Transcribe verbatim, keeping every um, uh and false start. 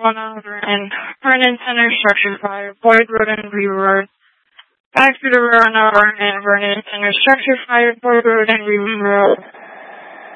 one hundred and Vernon Center Structure Fire, Boyd Road and Reed Road. Back to the Vernon and Vernon Center Structure Fire, Boyd Road and Reed Road.